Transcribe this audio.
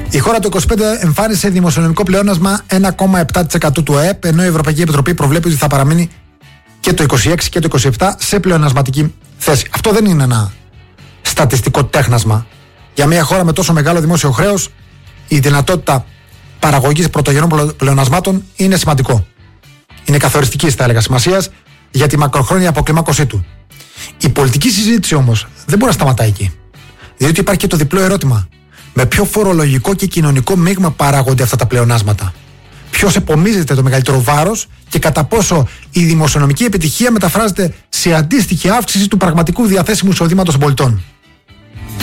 Η χώρα το 25 εμφάνισε δημοσιονομικό πλεόνασμα 1,7% του ΑΕΠ, ενώ η Ευρωπαϊκή Επιτροπή προβλέπει ότι θα παραμείνει και το 26 και το 27 σε πλεονασματική θέση. Αυτό δεν είναι ένα στατιστικό τέχνασμα. Για μια χώρα με τόσο μεγάλο δημόσιο χρέος, η δυνατότητα παραγωγής πρωτογενών πλεονασμάτων είναι σημαντικό. Είναι καθοριστική, θα έλεγα, σημασίας για τη μακροχρόνια αποκλιμάκωσή του. Η πολιτική συζήτηση όμως δεν μπορεί να σταματάει εκεί. Διότι υπάρχει και το διπλό ερώτημα. Με ποιο φορολογικό και κοινωνικό μείγμα παράγονται αυτά τα πλεονάσματα? Ποιος επομίζεται το μεγαλύτερο βάρος και κατά πόσο η δημοσιονομική επιτυχία μεταφράζεται σε αντίστοιχη αύξηση του πραγματικού διαθέσιμου εισοδήματος των πολιτών?